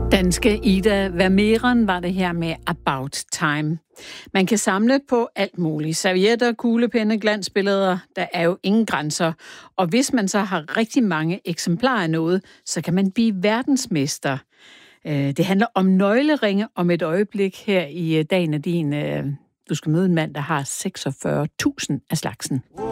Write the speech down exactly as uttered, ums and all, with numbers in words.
Danske Ida Vermeeren var det her med About Time. Man kan samle på alt muligt. Servietter, kuglepenne, glansbilleder. Der er jo ingen grænser. Og hvis man så har rigtig mange eksemplarer af noget, så kan man blive verdensmester. Det handler om nøgleringe om et øjeblik her i Dagen af din. Du skal møde en mand, der har seksogfyrre tusind af slagsen.